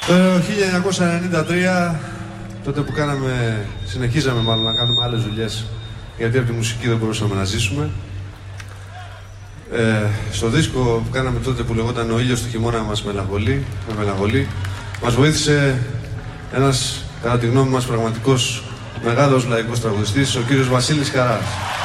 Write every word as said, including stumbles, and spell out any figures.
Το χίλια εννιακόσια ενενήντα τρία, τότε που κάναμε, συνεχίζαμε μάλλον να κάνουμε άλλες δουλειές, γιατί από τη μουσική δεν μπορούσαμε να ζήσουμε. Ε, στο δίσκο που κάναμε τότε που λεγόταν «Ο ήλιος του χειμώνα μας μελαγχολεί», με μελαγχολεί, μας βοήθησε ένας, κατά τη γνώμη μας, πραγματικός μεγάλος λαϊκός τραγουδιστής, ο κύριος Βασίλης Καράς.